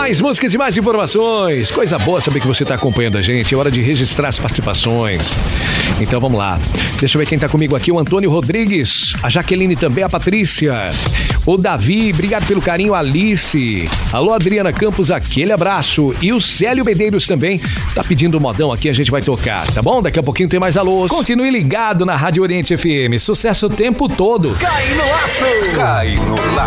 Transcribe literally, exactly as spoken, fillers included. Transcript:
Mais músicas e mais informações. Coisa boa saber que você está acompanhando a gente. É hora de registrar as participações. Então vamos lá. Deixa eu ver quem está comigo aqui. O Antônio Rodrigues, a Jaqueline também, a Patrícia, o Davi, obrigado pelo carinho, Alice. Alô, Adriana Campos, aquele abraço. E o Célio Medeiros também tá pedindo um modão aqui, a gente vai tocar, tá bom? Daqui a pouquinho tem mais alôs. Continue ligado na Rádio Oriente F M. Sucesso o tempo todo. Cai no laço! Cai no laço!